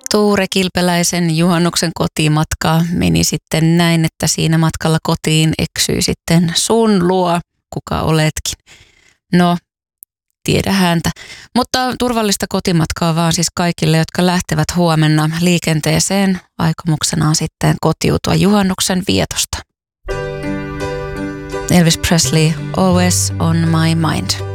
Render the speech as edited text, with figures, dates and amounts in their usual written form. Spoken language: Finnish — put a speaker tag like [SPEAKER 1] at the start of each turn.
[SPEAKER 1] Tuure Kilpeläisen juhannuksen kotimatka meni sitten näin, että siinä matkalla kotiin eksyi sitten sun luo, kuka oletkin. No, tiedä häntä. Mutta turvallista kotimatkaa vaan siis kaikille, jotka lähtevät huomenna liikenteeseen aikomuksenaan sitten kotiutua juhannuksen vietosta. Elvis Presley, Always on my mind.